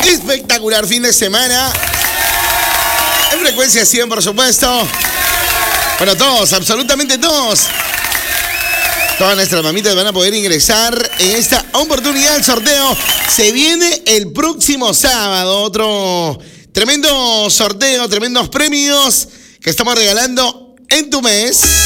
espectacular fin de semana. En frecuencia 100, por supuesto. Bueno, todos, absolutamente todos. Todas nuestras mamitas van a poder ingresar en esta oportunidad del sorteo. Se viene el próximo sábado otro tremendo sorteo, tremendos premios que estamos regalando en tu mes.